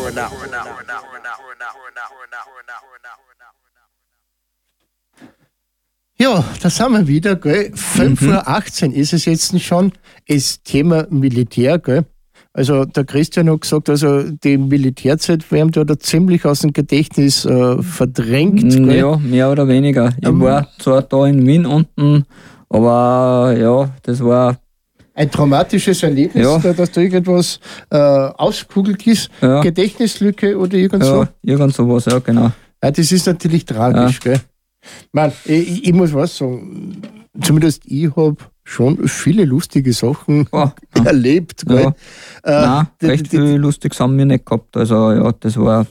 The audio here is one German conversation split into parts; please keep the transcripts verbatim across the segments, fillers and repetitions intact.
Ja, da sind wir wieder, gell? fünf Uhr achtzehn ist es jetzt schon. Das Thema Militär, gell? Also der Christian hat gesagt, also die Militärzeit werden da ziemlich aus dem Gedächtnis äh, verdrängt. Gell? Ja, mehr oder weniger. Ich um, war zwar da in Wien unten, aber ja, das war ein traumatisches Erlebnis, ja. da, dass da irgendwas äh, auskugelt ist, ja. Gedächtnislücke oder irgend so. Ja, irgend sowas, ja, genau. Ja, das ist natürlich tragisch, ja. Gell? Man, ich, ich muss was sagen, zumindest ich habe schon viele lustige Sachen oh, ja. erlebt. Gell? Ja. Äh, Nein, die, recht die, viel Lustiges haben wir nicht gehabt, also ja, das war...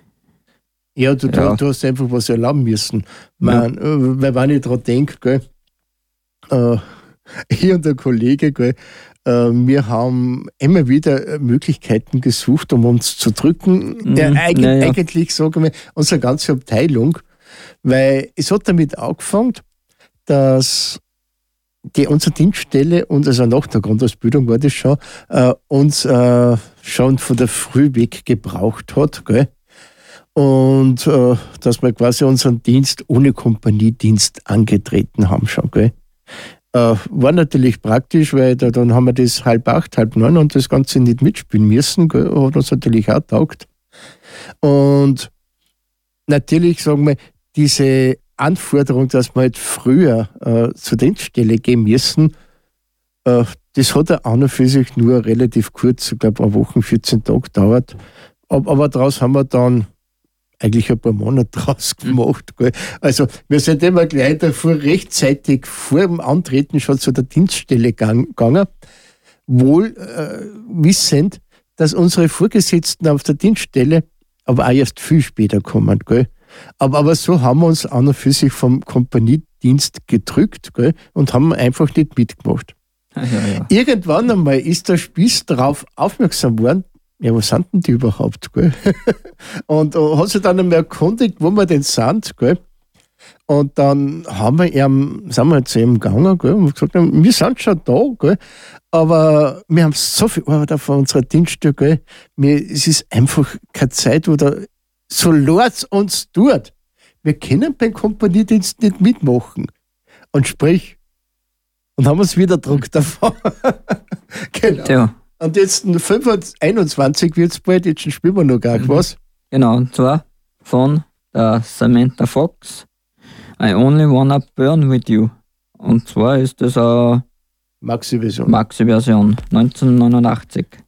Ja, du, ja. du hast einfach was erlauben müssen. Man, ja. Weil wenn ich daran denke, gell, äh, ich und der Kollege, gell, äh, wir haben immer wieder Möglichkeiten gesucht, um uns zu drücken. Mhm. Ja, eig- ja, ja. Eigentlich, sagen wir, unsere ganze Abteilung, weil es hat damit angefangen, dass die, unsere Dienststelle, und also nach der Grundausbildung war das schon, äh, uns äh, schon von der Früh weg gebraucht hat, gell? Und äh, dass wir quasi unseren Dienst ohne Kompaniedienst angetreten haben schon, gell? Äh, war natürlich praktisch, weil da, dann haben wir das halb acht, halb neun und das Ganze nicht mitspielen müssen, gell? Hat uns natürlich auch taugt. Und natürlich, sagen wir, diese Anforderung, dass wir halt früher äh, zur Dienststelle gehen müssen, äh, das hat er an und für sich nur relativ kurz, ich glaube eine Woche, vierzehn Tage gedauert. Aber, aber daraus haben wir dann eigentlich ein paar Monate draus gemacht. Gell. Also wir sind immer gleich davor rechtzeitig vor dem Antreten schon zu der Dienststelle gegangen, wohl äh, wissend, dass unsere Vorgesetzten auf der Dienststelle aber auch erst viel später kommen. Gell. Aber, aber so haben wir uns an und für sich vom Kompaniedienst gedrückt, gell, und haben einfach nicht mitgemacht. Ja, ja. Irgendwann einmal ist der Spieß darauf aufmerksam worden, ja, wo sind denn die überhaupt? Gell? Und uh, hat sich dann einmal erkundigt, wo wir denn sind. Gell? Und dann haben wir ihm, sind wir zu ihm gegangen, gell, und gesagt, wir sind schon da, gell? Aber wir haben so viel Arbeit auf unserer Dienststelle, gell? Wir, es ist einfach keine Zeit, oder so leid uns tut. Wir können beim Kompaniedienst nicht mitmachen. Und sprich, und haben uns wieder Druck davon. Genau. Ja. Und jetzt fünf Uhr einundzwanzig wird es bald, jetzt spielen wir noch gar mhm. was. Genau, und zwar von der Samantha Fox, I Only Wanna Burn With You. Und zwar ist das eine Maxi-Version. Maxi-Version, neunzehnhundertneunundachtzig.